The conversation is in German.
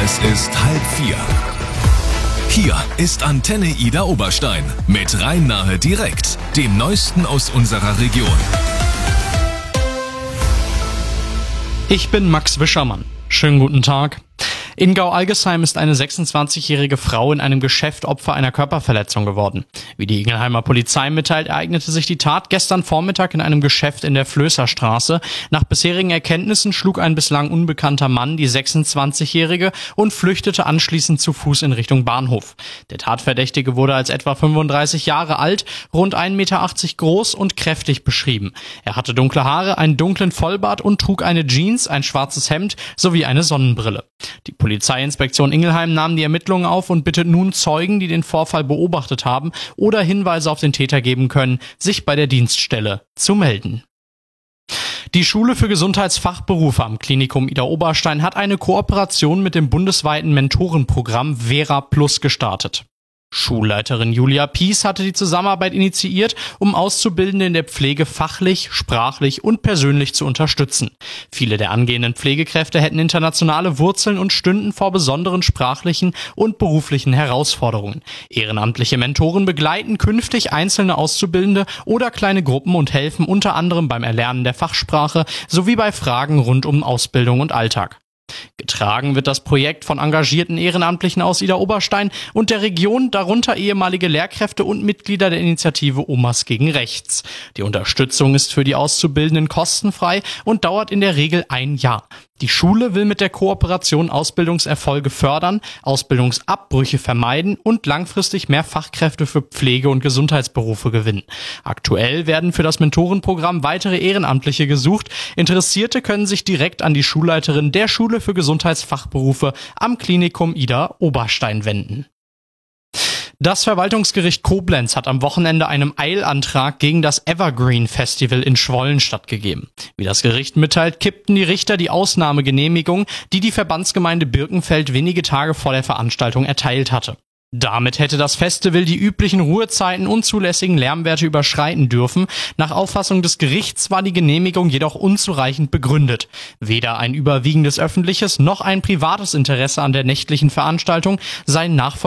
Es ist 3:30. Hier ist Antenne Ida Oberstein mit Rhein-Nahe direkt, dem Neuesten aus unserer Region. Ich bin Max Wischermann. Schönen guten Tag. In Gau-Algesheim ist eine 26-jährige Frau in einem Geschäft Opfer einer Körperverletzung geworden. Wie die Ingelheimer Polizei mitteilt, ereignete sich die Tat gestern Vormittag in einem Geschäft in der Flößerstraße. Nach bisherigen Erkenntnissen schlug ein bislang unbekannter Mann die 26-jährige und flüchtete anschließend zu Fuß in Richtung Bahnhof. Der Tatverdächtige wurde als etwa 35 Jahre alt, rund 1,80 Meter groß und kräftig beschrieben. Er hatte dunkle Haare, einen dunklen Vollbart und trug eine Jeans, ein schwarzes Hemd sowie eine Sonnenbrille. Die Polizeiinspektion Ingelheim nahm die Ermittlungen auf und bittet nun Zeugen, die den Vorfall beobachtet haben oder Hinweise auf den Täter geben können, sich bei der Dienststelle zu melden. Die Schule für Gesundheitsfachberufe am Klinikum Ida Oberstein hat eine Kooperation mit dem bundesweiten Mentorenprogramm Vera Plus gestartet. Schulleiterin Julia Pies hatte die Zusammenarbeit initiiert, um Auszubildende in der Pflege fachlich, sprachlich und persönlich zu unterstützen. Viele der angehenden Pflegekräfte hätten internationale Wurzeln und stünden vor besonderen sprachlichen und beruflichen Herausforderungen. Ehrenamtliche Mentoren begleiten künftig einzelne Auszubildende oder kleine Gruppen und helfen unter anderem beim Erlernen der Fachsprache sowie bei Fragen rund um Ausbildung und Alltag. Getragen wird das Projekt von engagierten Ehrenamtlichen aus Ida Oberstein und der Region, darunter ehemalige Lehrkräfte und Mitglieder der Initiative Omas gegen Rechts. Die Unterstützung ist für die Auszubildenden kostenfrei und dauert in der Regel 1 Jahr. Die Schule will mit der Kooperation Ausbildungserfolge fördern, Ausbildungsabbrüche vermeiden und langfristig mehr Fachkräfte für Pflege- und Gesundheitsberufe gewinnen. Aktuell werden für das Mentorenprogramm weitere Ehrenamtliche gesucht. Interessierte können sich direkt an die Schulleiterin der Schule für Gesundheitsfachberufe am Klinikum Ida Oberstein wenden. Das Verwaltungsgericht Koblenz hat am Wochenende einem Eilantrag gegen das Evergreen Festival in Schwollen stattgegeben. Wie das Gericht mitteilt, kippten die Richter die Ausnahmegenehmigung, die die Verbandsgemeinde Birkenfeld wenige Tage vor der Veranstaltung erteilt hatte. Damit hätte das Festival die üblichen Ruhezeiten und zulässigen Lärmwerte überschreiten dürfen. Nach Auffassung des Gerichts war die Genehmigung jedoch unzureichend begründet. Weder ein überwiegendes öffentliches noch ein privates Interesse an der nächtlichen Veranstaltung sei nachvollziehbar